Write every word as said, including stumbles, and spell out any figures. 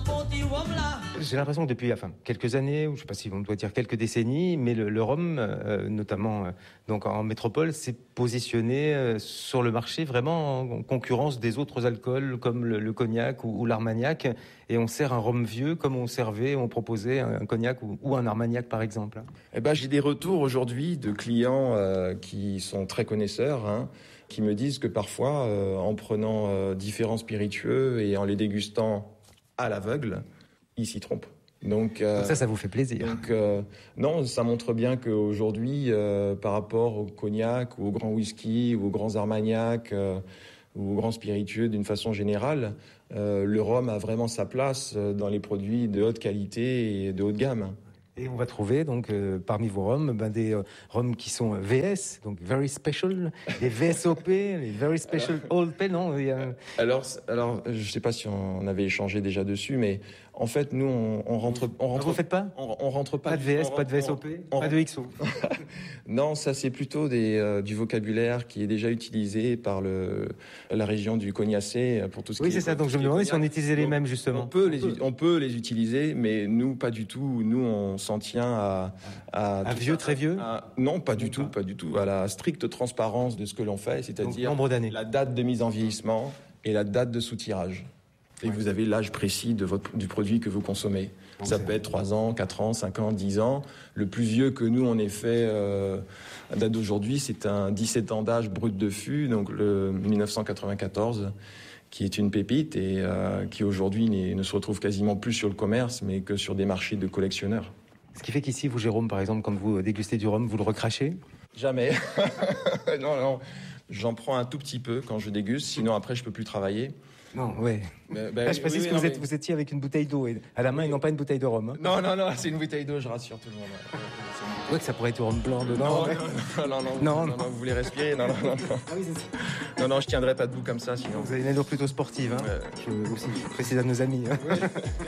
J'ai l'impression que depuis enfin, quelques années, ou je ne sais pas si on doit dire quelques décennies, mais le, le rhum, euh, notamment euh, donc en métropole, s'est positionné euh, sur le marché vraiment en concurrence des autres alcools comme le, le cognac ou, ou l'armagnac. Et on sert un rhum vieux comme on servait, on proposait un, un cognac ou, ou un armagnac par exemple. Eh ben, j'ai des retours aujourd'hui de clients euh, qui sont très connaisseurs, hein, qui me disent que parfois, euh, en prenant euh, différents spiritueux et en les dégustant à l'aveugle, ils s'y trompent. Donc, euh, donc ça, ça vous fait plaisir. Donc euh, non, ça montre bien qu'aujourd'hui, euh, par rapport au cognac ou au grand whisky ou aux grands armagnacs euh, ou aux grands spiritueux d'une façon générale, euh, le rhum a vraiment sa place dans les produits de haute qualité et de haute gamme. Et on va trouver donc euh, parmi vos rhums ben, des euh, rhums qui sont V S, donc Very Special, les V S O P, les Very Special Old P, non il y a... Alors, alors, je sais pas si on avait échangé déjà dessus, mais en fait, nous, on, on rentre, on rentre. Vous faites pas on, on rentre pas. Pas de V S, on, pas de V S O P, on, pas de X O. Non, ça c'est plutôt des euh, du vocabulaire qui est déjà utilisé par le la région du Cognacé pour tout ce oui, qui est. Oui, c'est ça. Donc je me demandais si on utilisait les mêmes justement. On peut les, on peut les utiliser, mais nous pas du tout. Nous, on s'en tient à à, à vieux, très vieux. À, non, pas du tout, pas du tout. À la stricte transparence de ce que l'on fait, c'est-à-dire nombre d'années, la date de mise en vieillissement et la date de sous-tirage. Et ouais. Vous avez l'âge précis de votre, du produit que vous consommez. Donc ça peut être trois ans, quatre ans, cinq ans, dix ans. Le plus vieux que nous, on ait fait, euh, à date d'aujourd'hui, c'est un dix-sept ans d'âge brut de fût, donc le dix-neuf cent quatre-vingt-quatorze, qui est une pépite et euh, qui aujourd'hui ne se retrouve quasiment plus sur le commerce, mais que sur des marchés de collectionneurs. Ce qui fait qu'ici, vous, Jérôme, par exemple, quand vous dégustez du rhum, vous le recrachez ? Jamais. non, non. J'en prends un tout petit peu quand je déguste, sinon après, je peux plus travailler. Non, ouais. Mais, bah, Là, je précise oui, oui, que non, vous, êtes, mais... vous étiez avec une bouteille d'eau et à la main, oui. Et non pas une bouteille de rhum. Hein. Non, non, non, c'est une bouteille d'eau, je rassure tout le monde. Ouais, que ça pourrait être du rhum blanc dedans. Non, ouais. non, non, non, non, non, non, non, vous voulez respirer? Non, non, non. non. Ah oui, c'est ça. Non, non, je tiendrai pas debout comme ça, sinon. Vous avez une allure plutôt sportive, hein. Ouais. Je, aussi, je précise à nos amis. Hein. Ouais.